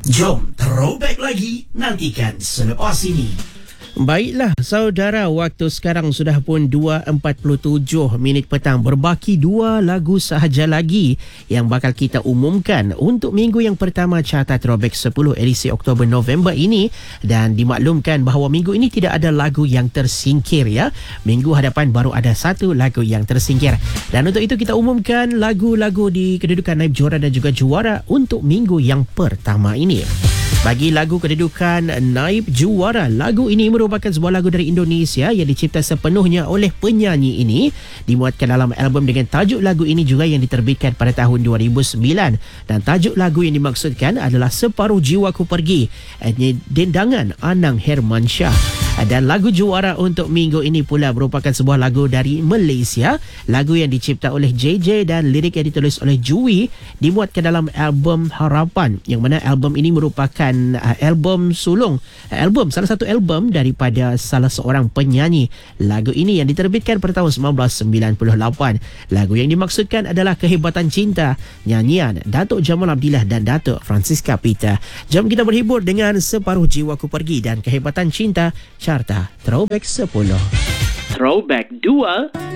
Jom throwback lagi, nantikan selepas ini. Baiklah saudara, waktu sekarang sudah pun 2.47 minit petang. Berbaki 2 lagu sahaja lagi yang bakal kita umumkan untuk minggu yang pertama Carta Throwback 10 edisi Oktober-November ini. Dan dimaklumkan bahawa minggu ini tidak ada lagu yang tersingkir ya. Minggu hadapan baru ada 1 lagu yang tersingkir. Dan untuk itu kita umumkan lagu-lagu di kedudukan naib juara dan juga juara untuk minggu yang pertama ini. Bagi lagu kedudukan naib juara, lagu ini merupakan sebuah lagu dari Indonesia yang dicipta sepenuhnya oleh penyanyi ini. Dimuatkan dalam album dengan tajuk lagu ini juga yang diterbitkan pada tahun 2009. Dan tajuk lagu yang dimaksudkan adalah Separuh Jiwaku Pergi, dendangan Anang Hermansyah. Dan lagu juara untuk minggu ini pula merupakan sebuah lagu dari Malaysia. Lagu yang dicipta oleh JJ dan lirik yang ditulis oleh Jui, dimuatkan dalam album Harapan, yang mana album ini merupakan album sulung, salah satu album daripada salah seorang penyanyi. Lagu ini yang diterbitkan pada tahun 1998. Lagu yang dimaksudkan adalah Kehebatan Cinta, nyanyian Datuk Jamal Abdillah dan Datuk Francisca Peter. Jom kita berhibur dengan Separuh Jiwaku Pergi dan Kehebatan Cinta, Carta Throwback 10. Throwback 2